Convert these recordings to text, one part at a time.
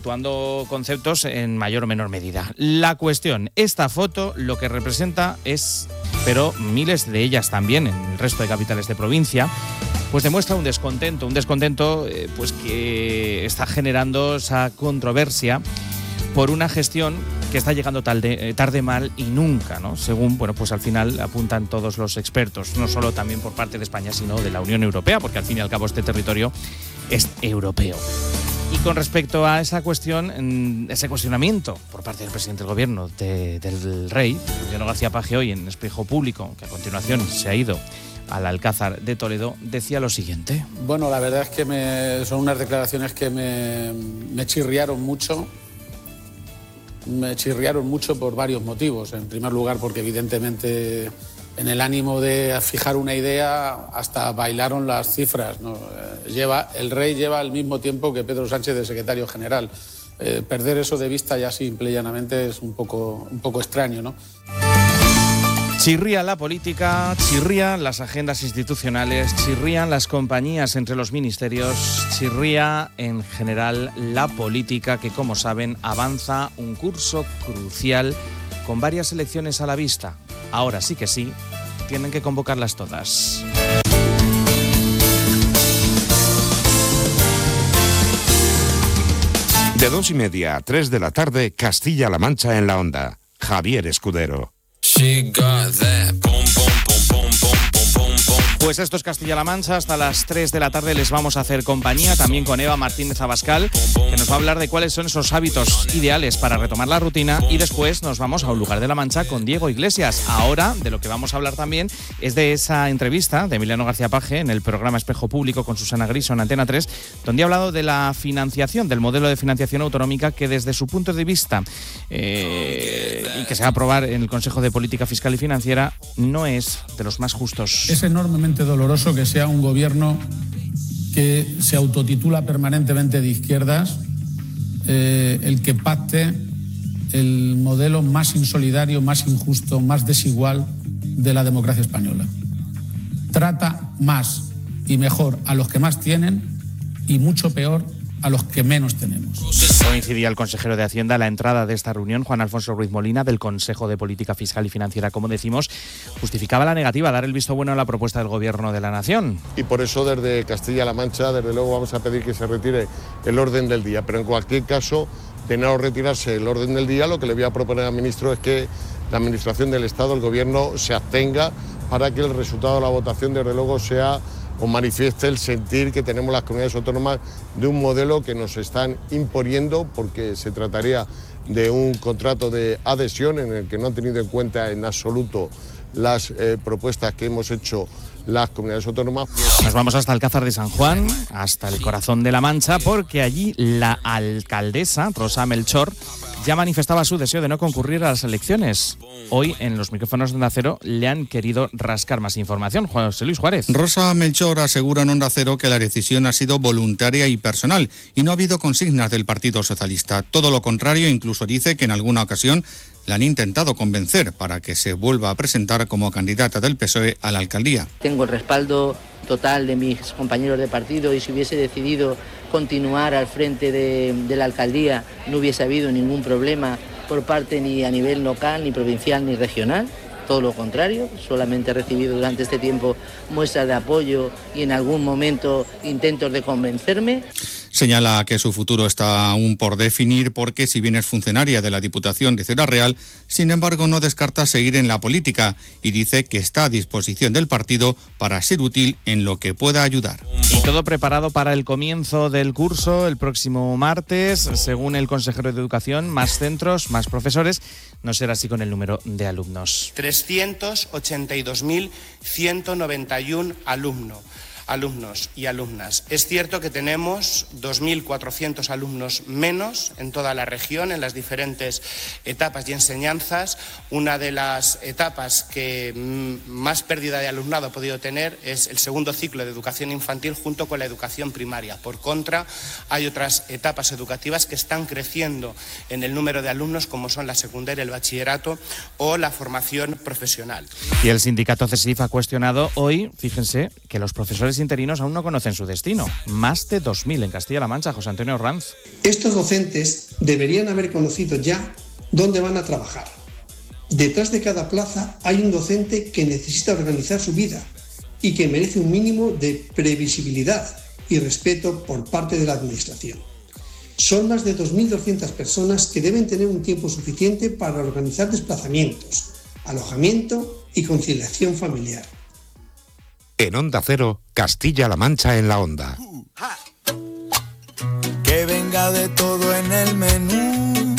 desvirtuando conceptos en mayor o menor medida. La cuestión, esta foto lo que representa es, pero miles de ellas también en el resto de capitales de provincia, pues demuestra un descontento pues que está generando esa controversia por una gestión que está llegando tarde, mal y nunca, ¿no? Según, pues al final apuntan todos los expertos, no solo también por parte de España, sino de la Unión Europea, porque al fin y al cabo este territorio es europeo. Y con respecto a esa cuestión, ese cuestionamiento por parte del presidente del gobierno, del rey, Emiliano García Paje, hoy en Espejo Público, que a continuación se ha ido al Alcázar de Toledo, decía lo siguiente. Bueno, la verdad es que son unas declaraciones que me chirriaron mucho. Me chirriaron mucho por varios motivos. En primer lugar, porque evidentemente en el ánimo de fijar una idea hasta bailaron las cifras, ¿no? El rey lleva el mismo tiempo que Pedro Sánchez de secretario general. Perder eso de vista ya simple y llanamente es un poco extraño, ¿no? Chirría la política, chirrían las agendas institucionales, chirrían las compañías entre los ministerios, chirría en general la política que, como saben, avanza un curso crucial con varias elecciones a la vista. Ahora sí que sí, tienen que convocarlas todas. De 2:30 a 3 de la tarde, Castilla-La Mancha en la Onda. Javier Escudero. Pues esto es Castilla-La Mancha, hasta las 3 de la tarde les vamos a hacer compañía, también con Eva Martínez Abascal, que nos va a hablar de cuáles son esos hábitos ideales para retomar la rutina, y después nos vamos a un lugar de La Mancha con Diego Iglesias. Ahora, de lo que vamos a hablar también es de esa entrevista de Emiliano García Paje en el programa Espejo Público con Susana Griso en Antena 3, donde ha hablado de la financiación, del modelo de financiación autonómica que desde su punto de vista, y que se va a aprobar en el Consejo de Política Fiscal y Financiera, no es de los más justos. Es enormemente doloroso que sea un gobierno que se autotitula permanentemente de izquierdas el que pacte el modelo más insolidario, más injusto, más desigual de la democracia española. Trata más y mejor a los que más tienen y mucho peor a los que menos tenemos. Coincidía el consejero de Hacienda a la entrada de esta reunión, Juan Alfonso Ruiz Molina, del Consejo de Política Fiscal y Financiera. Como decimos, justificaba la negativa a dar el visto bueno a la propuesta del Gobierno de la Nación. Y por eso desde Castilla-La Mancha, desde luego, vamos a pedir que se retire el orden del día. Pero en cualquier caso, de no retirarse el orden del día, lo que le voy a proponer al ministro es que la Administración del Estado, el Gobierno, se abstenga para que el resultado de la votación, desde luego, sea o manifieste el sentir que tenemos las comunidades autónomas de un modelo que nos están imponiendo, porque se trataría de un contrato de adhesión en el que no han tenido en cuenta en absoluto las propuestas que hemos hecho las comunidades autónomas. Nos vamos hasta Alcázar de San Juan, hasta el corazón de La Mancha, porque allí la alcaldesa, Rosa Melchor, ya manifestaba su deseo de no concurrir a las elecciones. Hoy, en los micrófonos de Onda Cero, le han querido rascar más información. José Luis Juárez. Rosa Melchor asegura en Onda Cero que la decisión ha sido voluntaria y personal y no ha habido consignas del Partido Socialista. Todo lo contrario, incluso dice que en alguna ocasión la han intentado convencer para que se vuelva a presentar como candidata del PSOE a la alcaldía. Tengo el respaldo total de mis compañeros de partido y si hubiese decidido continuar al frente de la alcaldía no hubiese habido ningún problema por parte ni a nivel local, ni provincial, ni regional. Todo lo contrario, solamente he recibido durante este tiempo muestras de apoyo y en algún momento intentos de convencerme. Señala que su futuro está aún por definir porque si bien es funcionaria de la Diputación de Ciudad Real, sin embargo no descarta seguir en la política y dice que está a disposición del partido para ser útil en lo que pueda ayudar. Y todo preparado para el comienzo del curso el próximo martes. Según el consejero de Educación, más centros, más profesores. No será así con el número de alumnos. 382.191 alumnos y alumnas. Es cierto que tenemos 2.400 alumnos menos en toda la región, en las diferentes etapas y enseñanzas. Una de las etapas que más pérdida de alumnado ha podido tener es el segundo ciclo de educación infantil junto con la educación primaria. Por contra, hay otras etapas educativas que están creciendo en el número de alumnos, como son la secundaria, el bachillerato o la formación profesional. Y el sindicato CESIF ha cuestionado hoy, fíjense, que los profesores profesionales interinos aún no conocen su destino. Más de 2.000 en Castilla-La Mancha. José Antonio Ranz. Estos docentes deberían haber conocido ya dónde van a trabajar. Detrás de cada plaza hay un docente que necesita organizar su vida y que merece un mínimo de previsibilidad y respeto por parte de la Administración. Son más de 2.200 personas que deben tener un tiempo suficiente para organizar desplazamientos, alojamiento y conciliación familiar. En Onda Cero, Castilla-La Mancha en la Onda. Que venga de todo en el menú.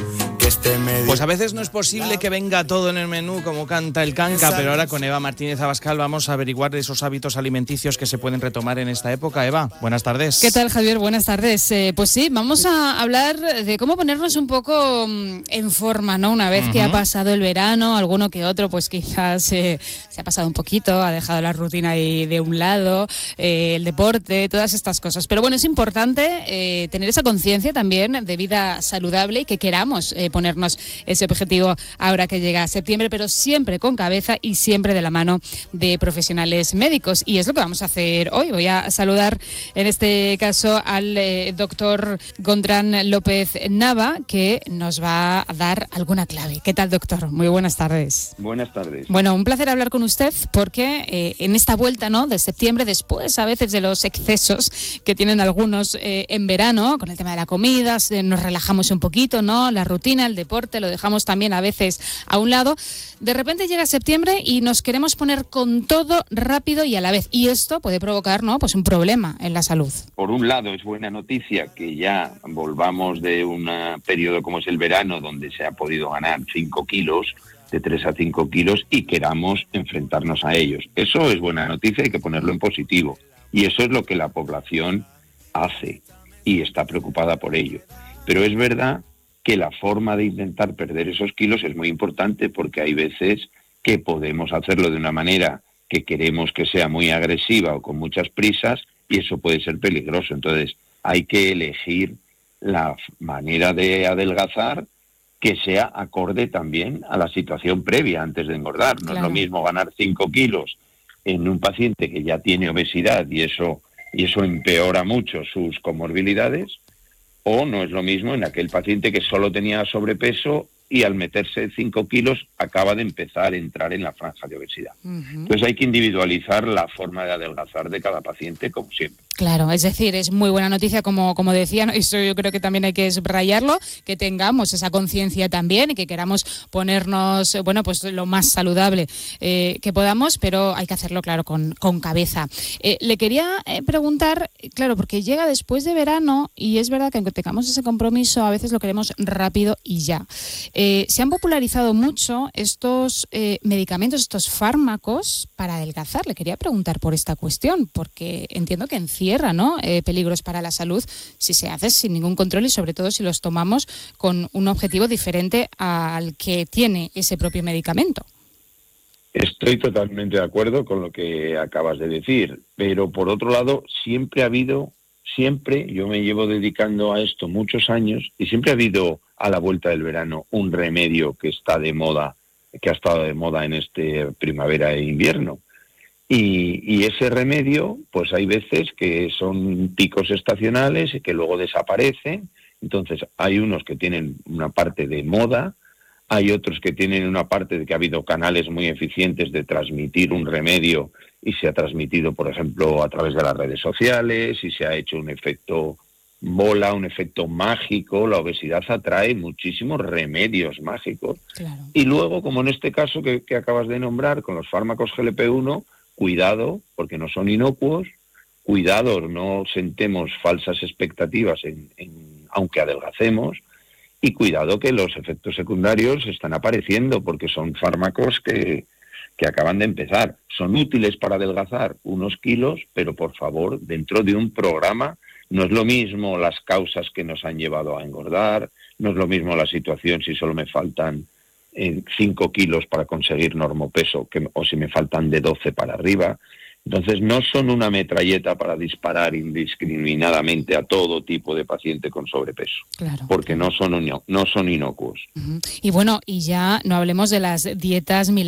Pues a veces no es posible que venga todo en el menú como canta el Canca, pero ahora con Eva Martínez Abascal vamos a averiguar de esos hábitos alimenticios que se pueden retomar en esta época. Eva, buenas tardes. ¿Qué tal, Javier? Buenas tardes. Pues sí, vamos a hablar de cómo ponernos un poco en forma, ¿no? Una vez que ha pasado el verano, alguno que otro pues quizás se ha pasado un poquito, ha dejado la rutina ahí de un lado, el deporte, todas estas cosas. Pero bueno, es importante tener esa conciencia también de vida saludable y que queramos ponernos ese objetivo ahora que llega septiembre, pero siempre con cabeza y siempre de la mano de profesionales médicos. Y es lo que vamos a hacer hoy. Voy a saludar en este caso al doctor Gondrán López Nava, que nos va a dar alguna clave. ¿Qué tal, doctor? Muy buenas tardes. Buenas tardes. Bueno, un placer hablar con usted porque en esta vuelta, ¿no?, de septiembre, después a veces de los excesos que tienen algunos en verano, con el tema de la comida, nos relajamos un poquito, ¿no?, la rutina, el deporte, lo dejamos también a veces a un lado. De repente llega septiembre y nos queremos poner con todo rápido y a la vez. Y esto puede provocar, ¿no?, pues un problema en la salud. Por un lado, es buena noticia que ya volvamos de un periodo como es el verano, donde se ha podido ganar 5 kilos, de 3 a 5 kilos, y queramos enfrentarnos a ellos. Eso es buena noticia, hay que ponerlo en positivo. Y eso es lo que la población hace y está preocupada por ello. Pero es verdad que la forma de intentar perder esos kilos es muy importante, porque hay veces que podemos hacerlo de una manera que queremos que sea muy agresiva o con muchas prisas, y eso puede ser peligroso. Entonces hay que elegir la manera de adelgazar que sea acorde también a la situación previa antes de engordar. No es lo mismo ganar 5 kilos en un paciente que ya tiene obesidad y eso empeora mucho sus comorbilidades, o no es lo mismo en aquel paciente que solo tenía sobrepeso y al meterse 5 kilos acaba de empezar a entrar en la franja de obesidad. Entonces hay que individualizar la forma de adelgazar de cada paciente, como siempre. Claro, es decir, es muy buena noticia, como decía, ¿no? Eso yo creo que también hay que subrayarlo, que tengamos esa conciencia también y que queramos ponernos, bueno, pues lo más saludable que podamos, pero hay que hacerlo, claro, con cabeza. Le quería preguntar, claro, porque llega después de verano y es verdad que aunque tengamos ese compromiso, a veces lo queremos rápido y ya. Se han popularizado mucho estos medicamentos, estos fármacos para adelgazar. Le quería preguntar por esta cuestión, porque entiendo que encierra, ¿no?, peligros para la salud si se hace sin ningún control y sobre todo si los tomamos con un objetivo diferente al que tiene ese propio medicamento. Estoy totalmente de acuerdo con lo que acabas de decir, pero por otro lado siempre, yo me llevo dedicando a esto muchos años, y siempre ha habido a la vuelta del verano un remedio que está de moda, que ha estado de moda en este primavera e invierno. Y ese remedio, pues hay veces que son picos estacionales y que luego desaparecen. Entonces hay unos que tienen una parte de moda, hay otros que tienen una parte de que ha habido canales muy eficientes de transmitir un remedio y se ha transmitido, por ejemplo, a través de las redes sociales, y se ha hecho un efecto bola, un efecto mágico. La obesidad atrae muchísimos remedios mágicos. Claro. Y luego, como en este caso que acabas de nombrar, con los fármacos GLP-1, cuidado, porque no son inocuos, cuidado, no sentemos falsas expectativas aunque adelgacemos, y cuidado que los efectos secundarios están apareciendo, porque son fármacos que acaban de empezar. Son útiles para adelgazar unos kilos, pero por favor, dentro de un programa. No es lo mismo las causas que nos han llevado a engordar, no es lo mismo la situación si solo me faltan 5 kilos para conseguir normopeso o si me faltan de 12 para arriba. Entonces no son una metralleta para disparar indiscriminadamente a todo tipo de paciente con sobrepeso, claro, porque no son inocuos. Y bueno, y ya no hablemos de las dietas